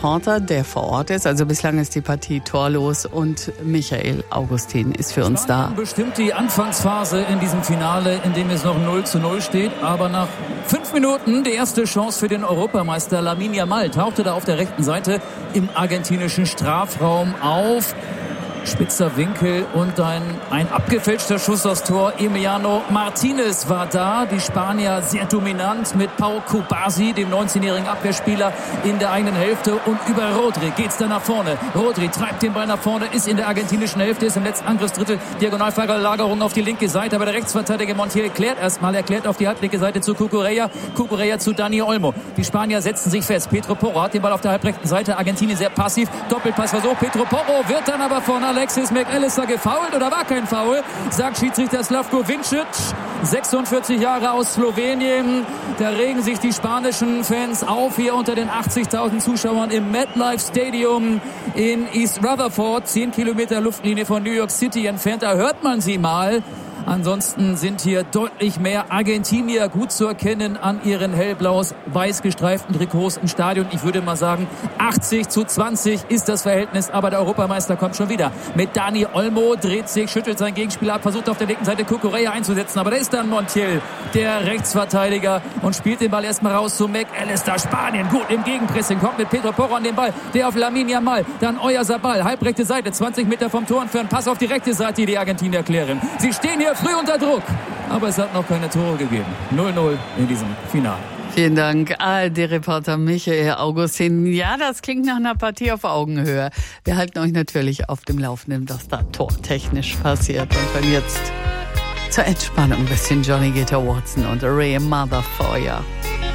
Reporter, der vor Ort ist. Also bislang ist die Partie torlos und Michael Augustin ist für uns da. Bestimmt die Anfangsphase in diesem Finale, in dem es noch 0:0 steht. Aber nach 5 Minuten die erste Chance für den Europameister Lamine Yamal tauchte da auf der rechten Seite im argentinischen Strafraum auf. Spitzer Winkel und ein abgefälschter Schuss aufs Tor. Emiliano Martinez war da. Die Spanier sehr dominant mit Pau Cubarsí, dem 19-jährigen Abwehrspieler, in der eigenen Hälfte. Und über Rodri geht's dann nach vorne. Rodri treibt den Ball nach vorne, ist in der argentinischen Hälfte, ist im letzten Angriffsdrittel. Diagonalverlagerung auf die linke Seite. Aber der Rechtsverteidiger Montiel klärt auf die halblinke Seite zu Cucurella. Cucurella zu Dani Olmo. Die Spanier setzen sich fest. Pedro Porro hat den Ball auf der halbrechten Seite. Argentinien sehr passiv. Doppelpassversuch. Pedro Porro wird dann aber von Alexis McAllister gefoult oder war kein Foul, sagt Schiedsrichter Slavko Vincic, 46 Jahre aus Slowenien. Da regen sich die spanischen Fans auf hier unter den 80.000 Zuschauern im MetLife Stadium in East Rutherford, 10 Kilometer Luftlinie von New York City entfernt. Da hört man sie mal. Ansonsten sind hier deutlich mehr Argentinier gut zu erkennen an ihren hellblau-weiß gestreiften Trikots im Stadion. Ich würde mal sagen, 80:20 ist das Verhältnis, aber der Europameister kommt schon wieder. Mit Dani Olmo dreht sich, schüttelt seinen Gegenspieler ab, versucht auf der linken Seite Cucurella einzusetzen, aber da ist dann Montiel, der Rechtsverteidiger, und spielt den Ball erstmal raus zu McAllister. Spanien gut im Gegenpressing, kommt mit Pedro Porro an den Ball, der auf Lamine Yamal, dann Oyarzabal, halbrechte Seite, 20 Meter vom Tor entfernt, Pass auf die rechte Seite, die Argentinier klären. Sie stehen hier früh unter Druck, aber es hat noch keine Tore gegeben. 0:0 in diesem Finale. Vielen Dank, ARD-Reporter Michael Augustin. Ja, das klingt nach einer Partie auf Augenhöhe. Wir halten euch natürlich auf dem Laufenden, was da tortechnisch passiert. Und wenn jetzt zur Entspannung ein bisschen Johnny Guitar Watson und Ray Motherfeuer.